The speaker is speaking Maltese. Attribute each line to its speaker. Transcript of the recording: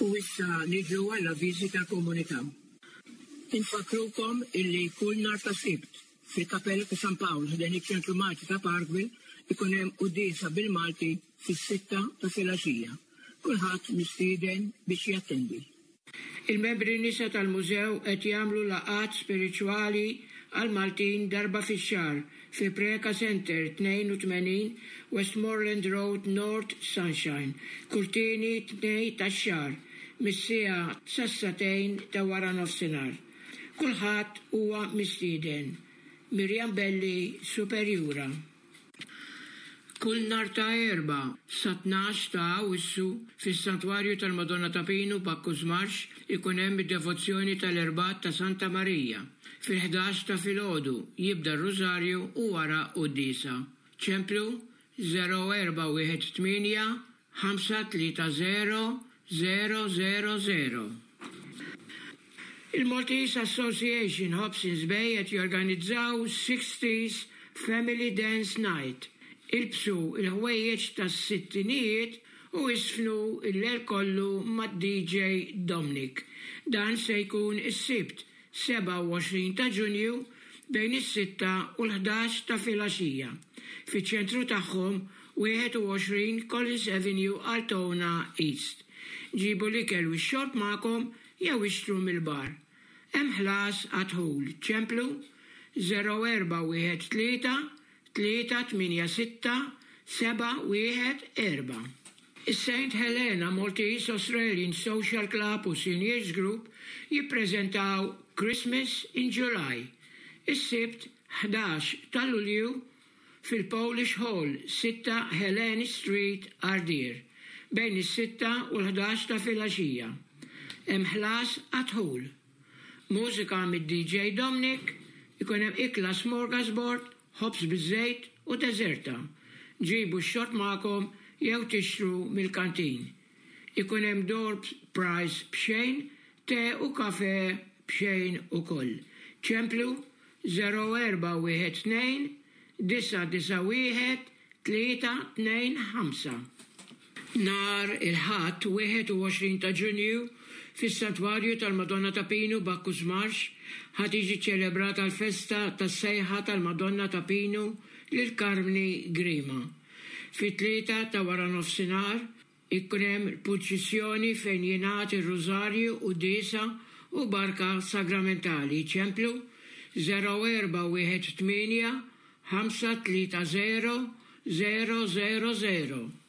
Speaker 1: U issa nidlu għalla viżita komunità. Infakrukom illi kull nar ta' Sibt fil-Kapella ta' San Paolo f'dan iċ-ċentru Malti ta' Parkville ikun hemm qudiesa bil-Malti fis-6 ta' filgħaxija. Kulħadd mistieden biex jattendi.
Speaker 2: Il-membri nisa tal-mużew qed jagħmlu laqgħat spiriċwali għal Maltin darba fix-xahar fi Preka Center 82 Westmoreland Road North Sunshine, Kurtini 2 tax-xahar, mis-siegħa sas-satejn ta' wara nofsinhar. Kulħadd huwa mistieden. Mirjam Belli, Superjura. Kull nar ta' erba' sa 12 ta' Awwissu fis-Santwarju tal-Madonna ta' Pinu Bakkus Marx ikun hemm id-devozzjoni tal-Erbat ta' Santa Marija. Fil-11 ta' filgħodu jibda r-Rużarju u wara qudiesa. Ċemplu 0418 530 000. Il-Maltese Association Hobsons Bay qed jorganizzaw 60s Family Dance Night. Ilbsu il-ħwejjeġ tas-sittinijiet u isfnu il-lejl kollu mad-DJ Dominic. Dan se jkun is-Sibt 27 ta' Ġunju bejn is-6 u l-11 ta' filgħaxija. Fiċ-ċentru tagħhom 21 Collins Avenue, Altona East. Ġibu l-ikel u x-xorb magħkom jew ixtru mill-bar. Hemm ħlas għadħul. Ċemplu 0413 386 714. Is-St. Helena Maltese Australian Social Club u Seniors Group jippreżentaw Christmas in July. Is-Sibt 11 ta' Lulju fil-Polish Hall 6 Helena Street, Ardeer, bejn is-6 u l-11 ta' filgħaxija. Hemm ħlas għadħul. Mużika mid-DJ Dominic, ikun hemm ikla smorgasbord, ħobs biż-żejt u deżerta. Ġibu x-xorb magħkom jew tixtru mill-kantin. Ikun hemm door prize b'xejn, te u kafe b'xejn ukoll. Ċemplu 0412 991 325. Nar il-ħadd 21 ta' Ġunju fis-Santwarju tal-Madonna ta' Pinu Bakkus Marx ħad tiġi ċelebrata l-festa tas-sejħa tal-Madonna ta' Pinu lil Karmni Grima. Fit-3 ta' wara nofsinhar ikun hemm il-proċessjoni fejn jingħad ir-Rużarju u Diesa u barka sagramentali. Ċemplu 0418 530 000.